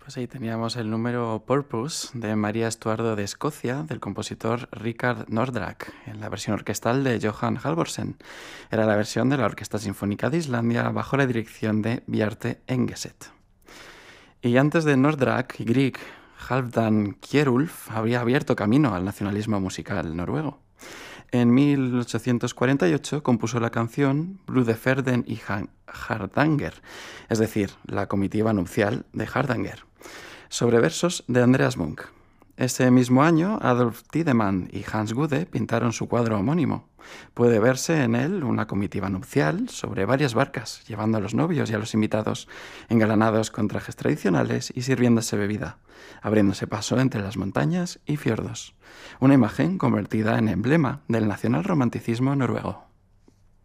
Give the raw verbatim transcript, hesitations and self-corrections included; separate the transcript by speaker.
Speaker 1: Pues ahí teníamos el número Purpose de María Estuardo de Escocia, del compositor Richard Nordraak, en la versión orquestal de Johan Halvorsen. Era la versión de la Orquesta Sinfónica de Islandia bajo la dirección de Bjarte Engeset. Y antes de Nordraak y Grieg, Halvdan Kjerulf habría abierto camino al nacionalismo musical noruego. En mil ochocientos cuarenta y ocho compuso la canción Brudeferden y Hardanger, es decir, la comitiva nupcial de Hardanger, sobre versos de Andreas Munch. Ese mismo año, Adolf Tiedemann y Hans Gude pintaron su cuadro homónimo. Puede verse en él una comitiva nupcial sobre varias barcas, llevando a los novios y a los invitados, engalanados con trajes tradicionales y sirviéndose bebida, abriéndose paso entre las montañas y fiordos. Una imagen convertida en emblema del nacionalromanticismo noruego.